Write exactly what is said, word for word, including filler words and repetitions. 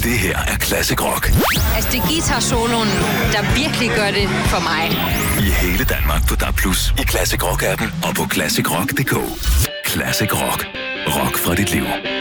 Det her er Classic Rock. Altså, det er guitar-soloen, der virkelig gør det for mig. I hele Danmark på D A B plus, i Classic Rock-appen og på classic rock punktum d k. Classic Rock. Rock fra dit liv.